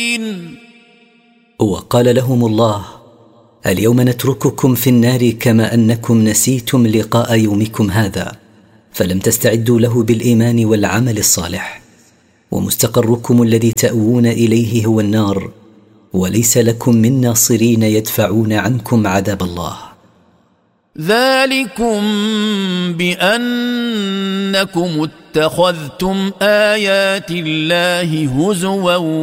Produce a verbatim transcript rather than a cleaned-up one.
وقال لهم الله: اليوم نترككم في النار كما أنكم نسيتم لقاء يومكم هذا، فلم تستعدوا له بالإيمان والعمل الصالح، ومستقركم الذي تأوون إليه هو النار، وليس لكم من ناصرين يدفعون عنكم عذاب الله. ذلكم بأنكم اتخذتم آيات الله هزوا